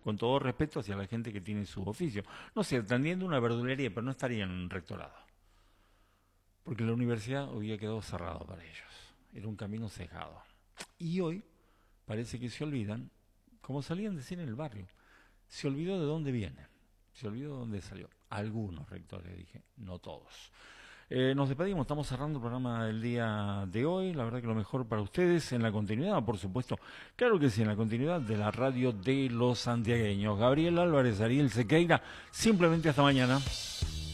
con todo respeto hacia la gente que tiene su oficio. No sé, atendiendo una verdulería, pero no estaría en un rectorado. Porque la universidad había quedado cerrada para ellos. Era un camino cejado. Y hoy parece que se olvidan, como solían decir en el barrio, se olvidó de dónde viene, se olvidó de dónde salió. Algunos rectores, dije, no todos. Nos despedimos, estamos cerrando el programa del día de hoy. La verdad que lo mejor para ustedes en la continuidad, por supuesto. Claro que sí, en la continuidad de la radio de los santiagueños. Gabriel Álvarez, Ariel Sequeira, simplemente hasta mañana.